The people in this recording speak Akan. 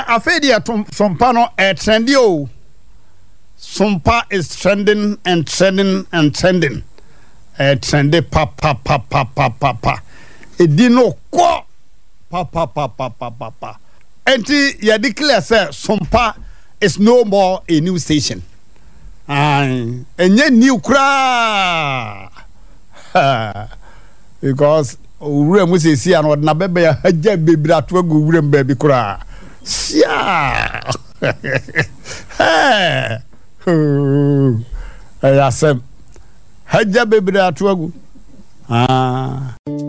afedia sompa no trendy o. Sompa is trending and trending and trending. Trendy pa. Edino ko pa. Enti ya declare say Sompa is no more a new station. Enye new kra. Because ure mu se si an na bebe ya haja bebra to agu ure mbabi kra. Sia. Ayasem haja bebra to agu.